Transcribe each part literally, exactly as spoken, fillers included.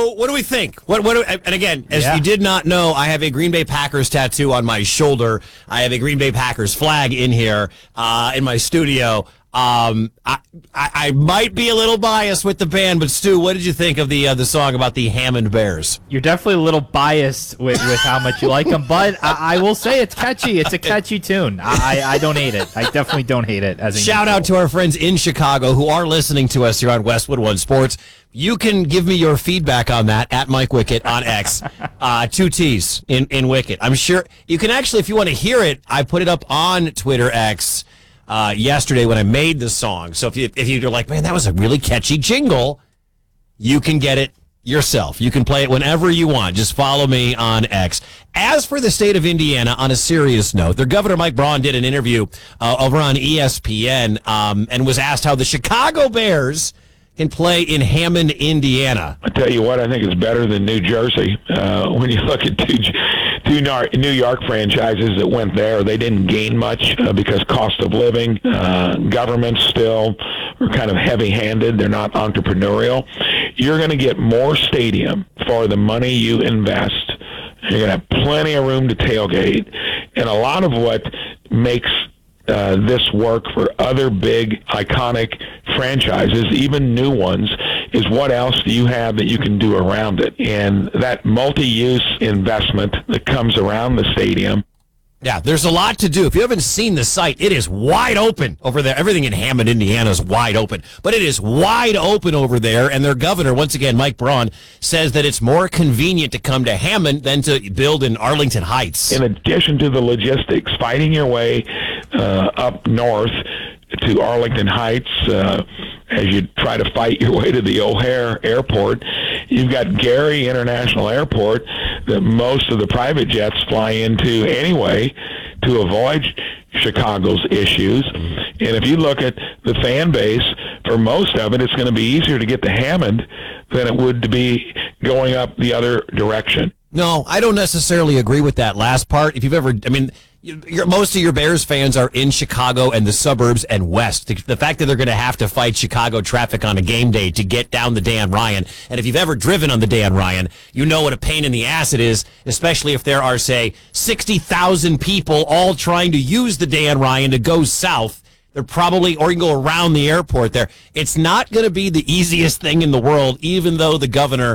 So, what do we think? What? What? Do, and again, as yeah. you did not know, I have a Green Bay Packers tattoo on my shoulder. I have a Green Bay Packers flag in here uh, in my studio. Um, I, I I might be a little biased with the band, but Stu, what did you think of the uh, the song about the Hammond Bears? You're definitely a little biased with, with how much you like them, but I, I will say it's catchy. It's a catchy tune. I, I don't hate it. I definitely don't hate it. As a Shout out to our friends in Chicago who are listening to us here on Westwood One Sports. You can give me your feedback on that at Mike Wickett on X. Uh, two T's in, in Wickett. I'm sure you can actually, if you want to hear it, I put it up on Twitter X uh, yesterday when I made the song. So if, you, if you're like, man, that was a really catchy jingle, you can get it yourself. You can play it whenever you want. Just follow me on X. As for the state of Indiana, on a serious note, their governor, Mike Braun, did an interview uh, over on E S P N um, and was asked how the Chicago Bears can play in Hammond, Indiana. I tell you what, I think it's better than New Jersey. Uh, when you look at two, two New York franchises that went there, they didn't gain much uh, because cost of living, uh, governments still are kind of heavy-handed. They're not entrepreneurial. You're going to get more stadium for the money you invest. You're going to have plenty of room to tailgate. And a lot of what makes Uh, this work for other big, iconic franchises, even new ones, is what else do you have that you can do around it? And that multi-use investment that comes around the stadium. Yeah, there's a lot to do. If you haven't seen the site, it is wide open over there. Everything in Hammond, Indiana is wide open. But it is wide open over there, and their governor, once again, Mike Braun, says that it's more convenient to come to Hammond than to build in Arlington Heights. In addition to the logistics, fighting your way uh, up north to Arlington Heights uh, as you try to fight your way to the O'Hare Airport. You've got Gary International Airport that most of the private jets fly into anyway to avoid Chicago's issues. And if you look at the fan base, for most of it, it's going to be easier to get to Hammond than it would to be going up the other direction. No, I don't necessarily agree with that last part. If you've ever, I mean, you're, most of your Bears fans are in Chicago and the suburbs and west. The, the fact that they're going to have to fight Chicago traffic on a game day to get down the Dan Ryan, and if you've ever driven on the Dan Ryan, you know what a pain in the ass it is, especially if there are, say, sixty thousand people all trying to use the Dan Ryan to go south. They're probably, or you can go around the airport there. It's not going to be the easiest thing in the world, even though the governor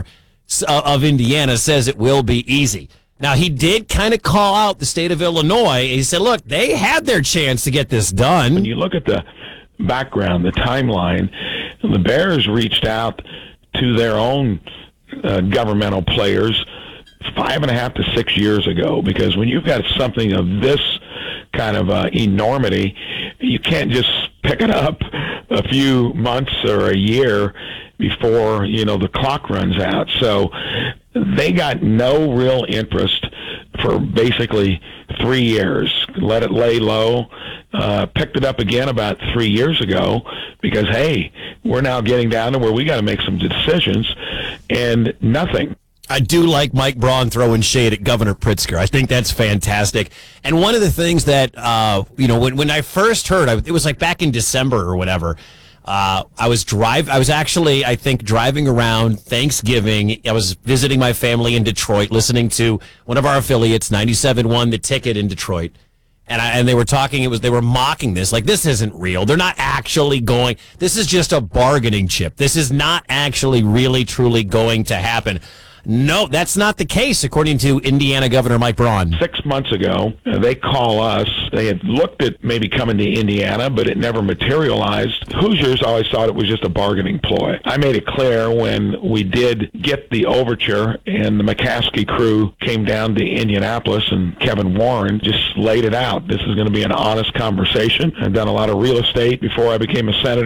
of Indiana says it will be easy. Now, he did kind of call out the state of Illinois. He said, look, they had their chance to get this done. When you look at the background, the timeline, the Bears reached out to their own uh, governmental players five and a half to six years ago, because when you've got something of this kind of uh, enormity, you can't just pick it up a few months or a year before, you know, the clock runs out. So they got no real interest for basically three years. Let it lay low. Uh, picked it up again about three years ago because, hey, we're now getting down to where we got to make some decisions, and nothing. I do like Mike Braun throwing shade at Governor Pritzker. I think that's fantastic. And one of the things that, uh, you know, when, when I first heard, I, it was like back in December or whatever, uh, I was drive. I was actually, I think, driving around Thanksgiving. I was visiting my family in Detroit, listening to one of our affiliates, ninety-seven point one The Ticket in Detroit. And I, and they were talking, it was, they were mocking this, like, this isn't real. They're not actually going, this is just a bargaining chip. This is not actually really, truly going to happen. No, that's not the case, according to Indiana Governor Mike Braun. Six months ago, uh, they call us. They had looked at maybe coming to Indiana, but it never materialized. Hoosiers always thought it was just a bargaining ploy. I made it clear when we did get the overture and the McCaskey crew came down to Indianapolis, and Kevin Warren just laid it out. This is going to be an honest conversation. I've done a lot of real estate before I became a senator.